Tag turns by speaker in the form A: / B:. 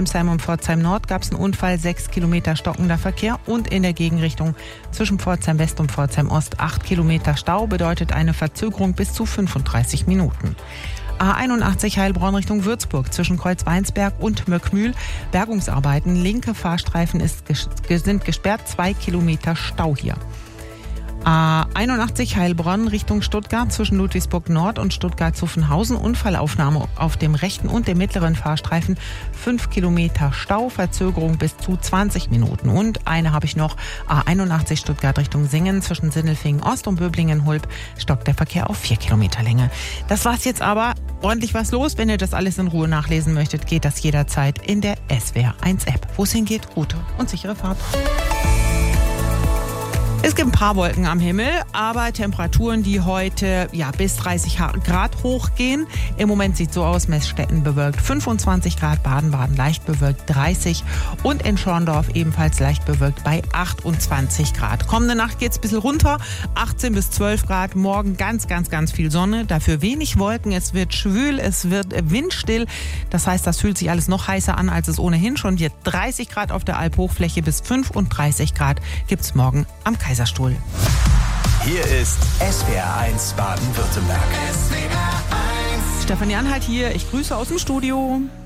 A: Heimsheim und Pforzheim Nord gab es einen Unfall, 6 Kilometer stockender Verkehr und in der Gegenrichtung zwischen Pforzheim West und Pforzheim Ost 8 Kilometer Stau, bedeutet eine Verzögerung bis zu 35 Minuten. A81 Heilbronn Richtung Würzburg zwischen Kreuzweinsberg und Möckmühl. Bergungsarbeiten, linke Fahrstreifen sind gesperrt, 2 Kilometer Stau hier. A81 Heilbronn Richtung Stuttgart zwischen Ludwigsburg Nord und Stuttgart-Zuffenhausen. Unfallaufnahme auf dem rechten und dem mittleren Fahrstreifen. 5 Kilometer Stau, Verzögerung bis zu 20 Minuten. Und eine habe ich noch. A81 Stuttgart Richtung Singen zwischen Sindelfingen Ost und Böblingen-Hulb stockt der Verkehr auf 4 Kilometer Länge. Das war's jetzt aber. Ordentlich was los. Wenn ihr das alles in Ruhe nachlesen möchtet, geht das jederzeit in der SWR1 App. Wo es hingeht, gute und sichere Fahrt. Es gibt ein paar Wolken am Himmel, aber Temperaturen, die heute bis 30 Grad hochgehen. Im Moment sieht es so aus, Meßstetten bewölkt 25 Grad, Baden-Baden leicht bewölkt 30 und in Schorndorf ebenfalls leicht bewölkt bei 28 Grad. Kommende Nacht geht es ein bisschen runter, 18 bis 12 Grad. Morgen ganz, ganz, ganz viel Sonne, dafür wenig Wolken. Es wird schwül, es wird windstill. Das heißt, das fühlt sich alles noch heißer an, als es ohnehin schon wird. 30 Grad auf der Alphochfläche bis 35 Grad gibt es morgen am Kaiserstuhl.
B: Hier ist SWR1 Baden-Württemberg.
A: Stefanie Anhalt hier, ich grüße aus dem Studio.